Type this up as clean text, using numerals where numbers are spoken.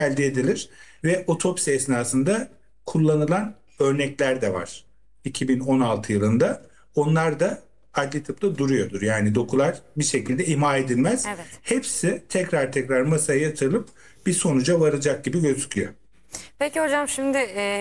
elde edilir ve otopsi esnasında kullanılan örnekler de var. 2016 yılında onlar da adli tıpta duruyordur. Yani dokular bir şekilde imha edilmez. Evet. Hepsi tekrar tekrar masaya yatırılıp bir sonuca varacak gibi gözüküyor. Peki hocam, şimdi